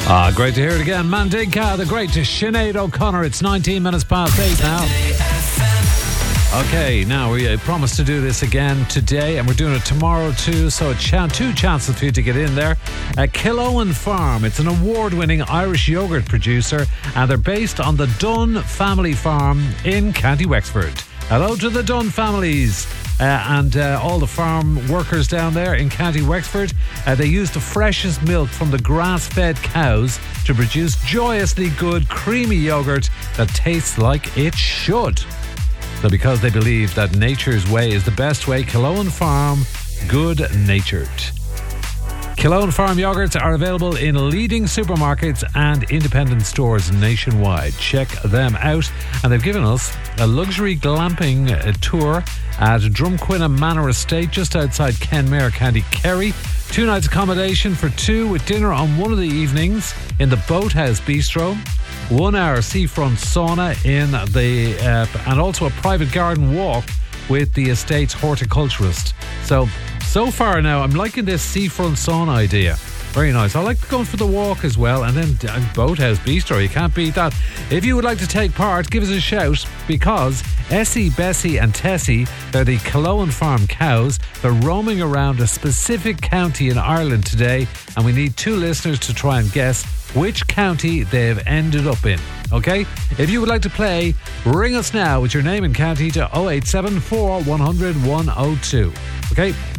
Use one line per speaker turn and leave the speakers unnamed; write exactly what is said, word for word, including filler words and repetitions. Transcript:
Ah, great to hear it again. Mandinka, the great Sinead O'Connor. It's nineteen minutes past eight now. Okay, now we uh, promised to do this again today, and we're doing it tomorrow too, so a ch- two chances for you to get in there. Uh, Killowen Farm, it's an award-winning Irish yogurt producer, and they're based on the Dunn family farm in County Wexford. Hello to the Dunn families. Uh, and uh, all the farm workers down there in County Wexford. Uh, they use the freshest milk from the grass-fed cows to produce joyously good, creamy yogurt that tastes like it should. So because they believe that nature's way is the best way, Killowen Farm, good-natured. Killowen Farm yogurts are available in leading supermarkets and independent stores nationwide. Check them out. And they've given us a luxury glamping uh, tour at Drumquinna Manor Estate, just outside Kenmare, County Kerry. Two nights accommodation for two with dinner on one of the evenings in the Boathouse Bistro. One hour seafront sauna in the uh, and also a private garden walk with the estate's horticulturist. So, so far now, I'm liking this seafront sauna idea. Very nice. I like going for the walk as well. And then uh, Boathouse Bistro, you can't beat that. If you would like to take part, give us a shout, because Essie, Bessie and Tessie, they're the Killowen Farm cows. They're roaming around a specific county in Ireland today, and we need two listeners to try and guess which county they've ended up in. Okay? If you would like to play, ring us now with your name and county to oh eight seven four, one hundred, one oh two. Okay?